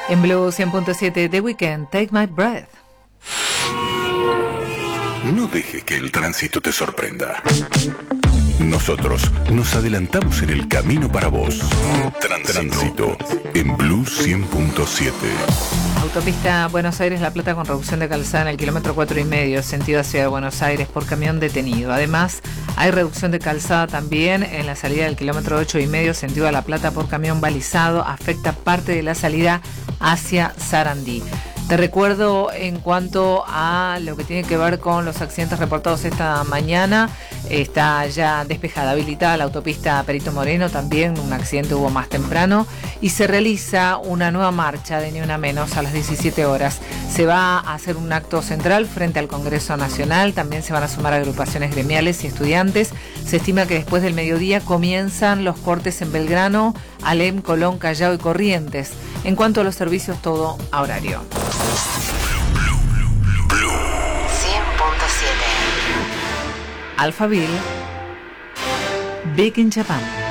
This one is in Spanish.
En Blue 100.7, The Weeknd, Take My Breath. No dejes que el tránsito te sorprenda. Nosotros nos adelantamos en el camino para vos. Tránsito en Blue 100.7. Autopista Buenos Aires-La Plata con reducción de calzada en el kilómetro 4,5, sentido hacia Buenos Aires por camión detenido. Además, hay reducción de calzada también en la salida del kilómetro 8,5, sentido a La Plata por camión balizado. Afecta parte de la salida hacia Sarandí. Te recuerdo en cuanto a lo que tiene que ver con los accidentes reportados esta mañana, está ya despejada, habilitada la autopista Perito Moreno, también un accidente hubo más temprano, y se realiza una nueva marcha de Ni Una Menos a las 17 horas. Se va a hacer un acto central frente al Congreso Nacional, también se van a sumar agrupaciones gremiales y estudiantes. Se estima que después del mediodía comienzan los cortes en Belgrano, Alem, Colón, Callao y Corrientes. En cuanto a los servicios, todo a horario. Blue 100.7. Alphaville, Big in Japan.